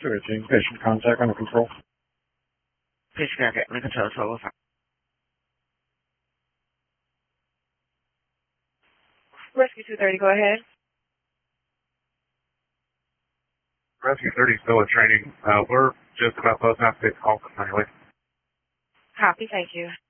218, patient contact under control. Patient contact under control, 1205. Rescue 230, go ahead. Rescue 30 still in training. We're just about close enough to take the call from anyway. Copy, thank you.